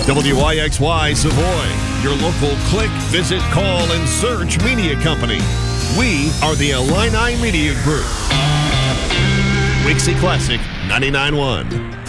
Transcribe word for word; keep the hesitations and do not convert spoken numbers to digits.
W I X Y Savoy, your local click, visit, call, and search media company. We are the Illini Media Group. Wixie Classic ninety-nine point one.